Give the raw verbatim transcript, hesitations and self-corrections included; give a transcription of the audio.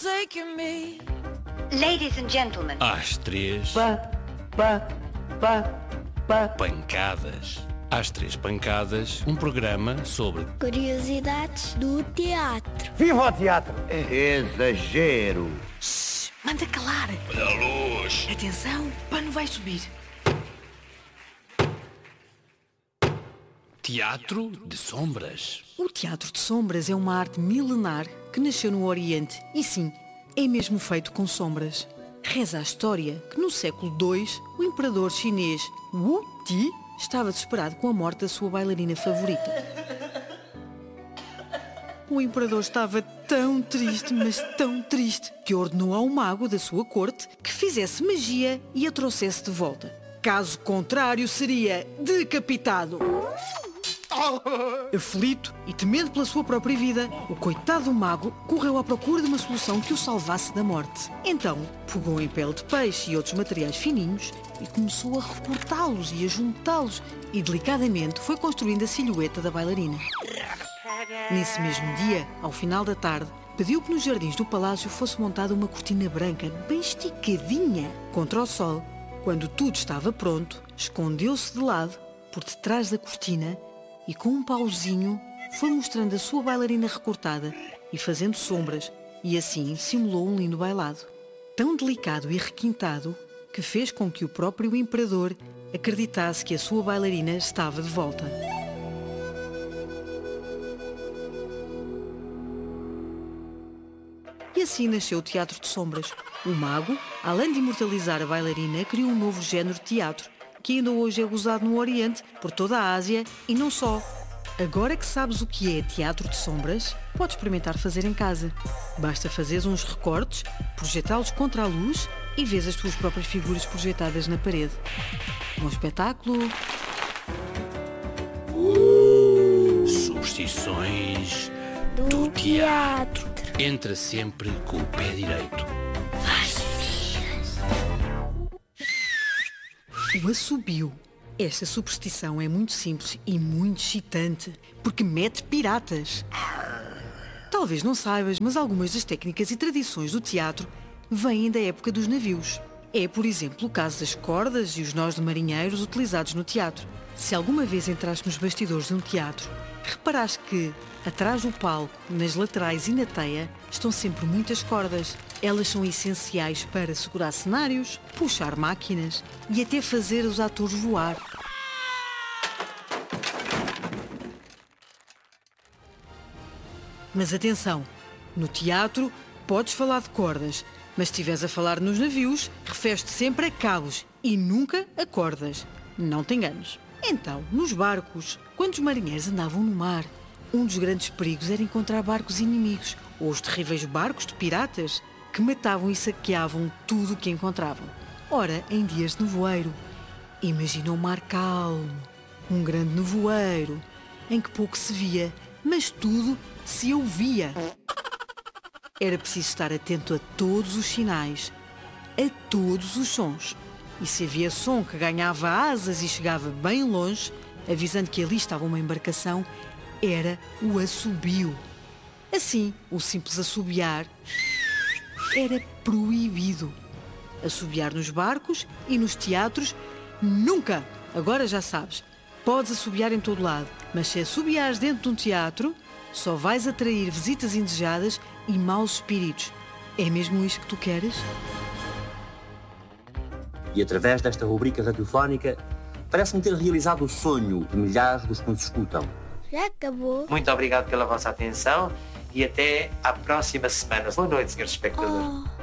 forsaken me. Ladies and gentlemen. Às três. Pá, pá, pá, pá. Pancadas. Às três pancadas, um programa sobre curiosidades do teatro. Viva o teatro! Exagero! Shhh, manda calar! Olha a luz! Atenção, o pano vai subir. Teatro de sombras. O teatro de sombras é uma arte milenar que nasceu no Oriente e sim, é mesmo feito com sombras. Reza a história que no século dois o imperador chinês Wu Ti estava desesperado com a morte da sua bailarina favorita. O imperador estava tão triste, mas tão triste, que ordenou ao mago da sua corte que fizesse magia e a trouxesse de volta. Caso contrário, seria decapitado. Aflito e temendo pela sua própria vida, o coitado do mago correu à procura de uma solução que o salvasse da morte. Então, pegou em pele de peixe e outros materiais fininhos e começou a recortá-los e a juntá-los e delicadamente foi construindo a silhueta da bailarina. Nesse mesmo dia, ao final da tarde, pediu que nos jardins do palácio fosse montada uma cortina branca bem esticadinha contra o sol. Quando tudo estava pronto, escondeu-se de lado, por detrás da cortina, e com um pauzinho foi mostrando a sua bailarina recortada e fazendo sombras, e assim simulou um lindo bailado. Tão delicado e requintado que fez com que o próprio imperador acreditasse que a sua bailarina estava de volta. E assim nasceu o teatro de sombras. O mago, além de imortalizar a bailarina, criou um novo género de teatro, que ainda hoje é usado no Oriente, por toda a Ásia e não só. Agora que sabes o que é teatro de sombras, podes experimentar fazer em casa. Basta fazeres uns recortes, projetá-los contra a luz e vês as tuas próprias figuras projetadas na parede. Bom espetáculo! Uh, superstições Do, do teatro. teatro. Entra sempre com o pé direito. O assobio. Esta superstição é muito simples e muito excitante, porque mete piratas. Talvez não saibas, mas algumas das técnicas e tradições do teatro vêm da época dos navios. É, por exemplo, o caso das cordas e os nós de marinheiros utilizados no teatro. Se alguma vez entraste nos bastidores de um teatro, reparaste que, atrás do palco, nas laterais e na teia, estão sempre muitas cordas. Elas são essenciais para segurar cenários, puxar máquinas e até fazer os atores voar. Mas atenção, no teatro podes falar de cordas, mas se estiveres a falar nos navios, referes-te sempre a cabos e nunca a cordas. Não te enganes. Então, nos barcos, quando os marinheiros andavam no mar, um dos grandes perigos era encontrar barcos inimigos ou os terríveis barcos de piratas que matavam e saqueavam tudo o que encontravam. Ora, em dias de nevoeiro, imagina um mar calmo, um grande nevoeiro, em que pouco se via, mas tudo se ouvia. Era preciso estar atento a todos os sinais, a todos os sons. E se havia som que ganhava asas e chegava bem longe, avisando que ali estava uma embarcação, era o assobio. Assim, o simples assobiar era proibido. Assobiar nos barcos e nos teatros, nunca! Agora já sabes, podes assobiar em todo lado, mas se assobiares dentro de um teatro, só vais atrair visitas indesejadas e maus espíritos. É mesmo isto que tu queres? E através desta rubrica radiofónica, parece-me ter realizado o sonho de milhares dos que nos escutam. Já acabou? Muito obrigado pela vossa atenção e até à próxima semana. Boa noite, senhores espectadores. Oh.